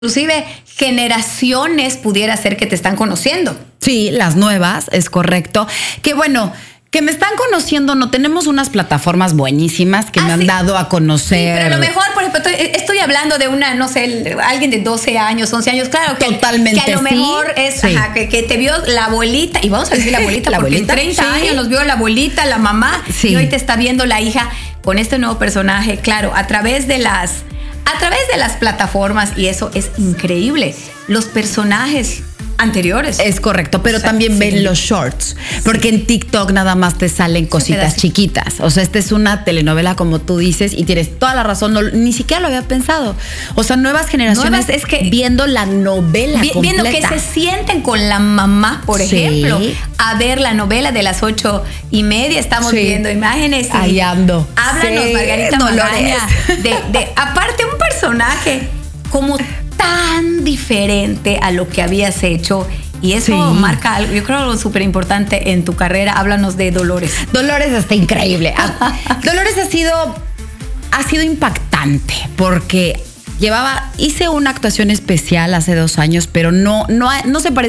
inclusive generaciones pudiera ser que te están conociendo. Sí, las nuevas, es correcto. Que bueno, que me están conociendo, no tenemos unas plataformas buenísimas que me han dado a conocer. Sí, pero a lo mejor, por ejemplo, estoy hablando de una, no sé, alguien de 12 años, 11 años, claro. Totalmente, que a lo mejor es, sí. ajá, que te vio la abuelita, y vamos a decir la abuelita, La porque abuelita, en 30 sí. años nos vio la abuelita, la mamá, Sí. y hoy te está viendo la hija con este nuevo personaje, claro, a través de las plataformas, y eso es increíble. Los personajes anteriores. Es correcto, pero O sea, también sí. ven los shorts, porque en TikTok nada más te salen cositas pedacito. chiquitas. O sea, esta es una telenovela, como tú dices, y tienes toda la razón, ni siquiera lo había pensado. O sea, nuevas generaciones Es que viendo la novela viendo que completa. se sienten con la mamá, por Sí. ejemplo, a ver la novela de las 8:30. Estamos Sí. viendo imágenes. Y ahí ando. Háblanos, Sí, Margarita Dolores. Magaña, de aparte un personaje como tan diferente a lo que habías hecho. Y eso Sí. marca algo, yo creo, algo súper importante en tu carrera. Háblanos de Dolores. Dolores está increíble. Dolores ha sido impactante porque hice una actuación especial hace 2 años, pero no se parece